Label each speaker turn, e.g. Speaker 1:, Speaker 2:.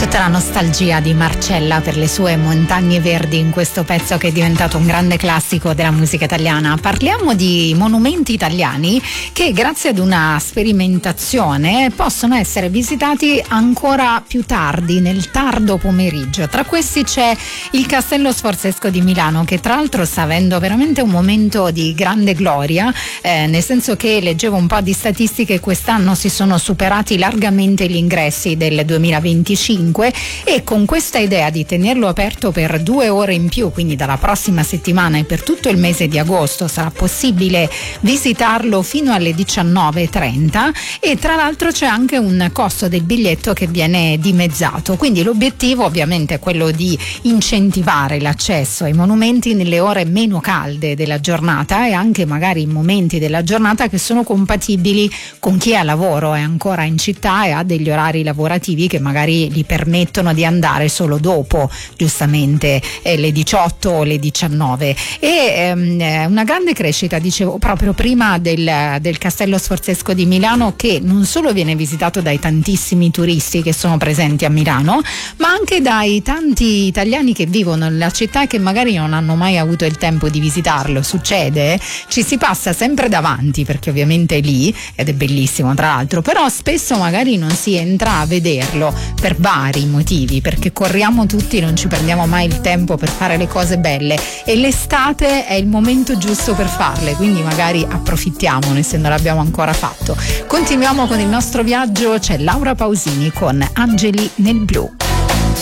Speaker 1: Tutta la nostalgia di Marcella per le sue montagne verdi in questo pezzo che è diventato un grande classico della musica italiana. Parliamo di monumenti italiani che grazie ad una sperimentazione possono essere visitati ancora più tardi, nel tardo pomeriggio. Tra questi c'è il Castello Sforzesco di Milano, che tra l'altro sta avendo veramente un momento di grande gloria, nel senso che leggevo un po' di statistiche, quest'anno si sono superati largamente gli ingressi del 2025 e con questa idea di tenerlo aperto per 2 ore in più, quindi dalla prossima settimana e per tutto il mese di agosto sarà possibile visitarlo fino alle 19:30 e tra l'altro c'è anche un costo del biglietto che viene dimezzato, quindi l'obiettivo ovviamente è quello di incentivare l'accesso ai monumenti nelle ore meno calde della giornata e anche magari in momenti della giornata che sono compatibili con chi è a lavoro, è ancora in città e ha degli orari lavorativi che magari gli permettono di andare solo dopo giustamente le 18 o le 19 e una grande crescita, dicevo, proprio prima del Castello Sforzesco di Milano, che non solo viene visitato dai tantissimi turisti che sono presenti a Milano, ma anche dai tanti italiani che vivono nella città e che magari non hanno mai avuto il tempo di visitarlo. Succede, ci si passa sempre davanti perché ovviamente è lì ed è bellissimo tra l'altro, però spesso magari non si entra a vederlo per vari motivi, perché corriamo tutti, non ci prendiamo mai il tempo per fare le cose belle e l'estate è il momento giusto per farle, quindi magari approfittiamone se non l'abbiamo ancora fatto. Continuiamo con il nostro viaggio, c'è Laura Pausini con Angeli nel blu.